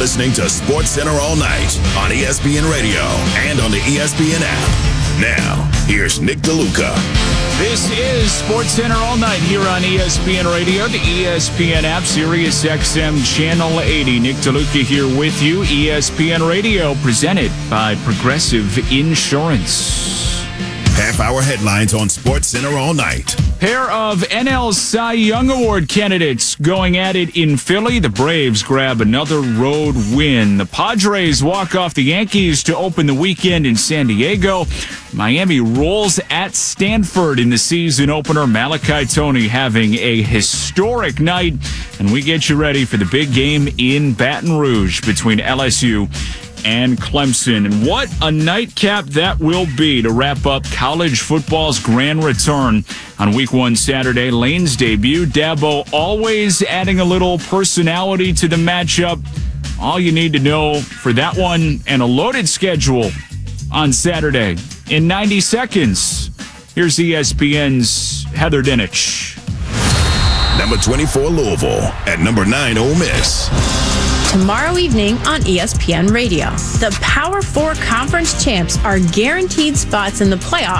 listening to SportsCenter All Night on ESPN Radio and on the ESPN app. Now, here's Nick DeLuca. This is SportsCenter All Night here on ESPN Radio, the ESPN app, Sirius XM Channel 80. Nick DeLuca here with you. ESPN Radio presented by Progressive Insurance. Half-hour headlines on SportsCenter All Night. Pair of NL Cy Young Award candidates going at it in Philly. The Braves grab another road win. The Padres walk off the Yankees to open the weekend in San Diego. Miami rolls at Stanford in the season opener. Malachi Toney having a historic night. And we get you ready for the big game in Baton Rouge between LSU and Clemson. And what a nightcap that will be to wrap up college football's grand return on Week 1 Saturday. Lane's debut. Dabo always adding a little personality to the matchup. All you need to know for that one, and a loaded schedule on Saturday. In 90 seconds, here's ESPN's Heather Dinich. Number 24, Louisville. At number 9, Ole Miss. Tomorrow evening on ESPN Radio. The Power 4 conference champs are guaranteed spots in the playoffs